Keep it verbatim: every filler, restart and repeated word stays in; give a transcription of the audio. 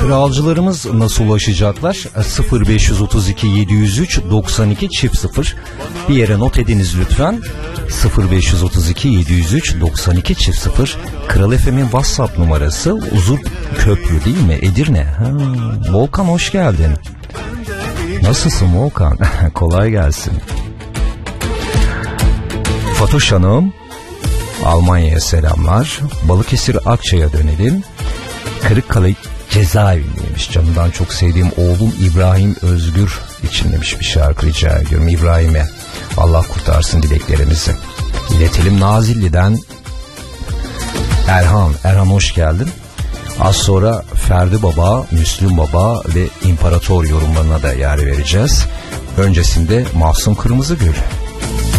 kralcılarımız nasıl ulaşacaklar? sıfır beş otuz iki yedi yüz üç doksan iki çift sıfır. Bir yere not ediniz lütfen. sıfır beş otuz iki yedi yüz üç doksan iki çift sıfır. Kral F M'in WhatsApp numarası. Uzun Köprü değil mi? Edirne. Ha, Volkan hoş geldin. Nasılsın Volkan? Kolay gelsin. Fatoş Hanım, Almanya'ya selamlar. Balıkesir Akçay'a dönelim. Kırıkkale cezaevindeymiş. Canımdan çok sevdiğim oğlum İbrahim Özgür için demiş bir şarkı rica ediyorum İbrahim'e. Allah kurtarsın dileklerimizi. İletelim. Nazilli'den Erhan. Erhan hoş geldin. Az sonra Ferdi Baba, Müslüm Baba ve İmparator yorumlarına da yer vereceğiz. Öncesinde Mahsun Kırmızıgül.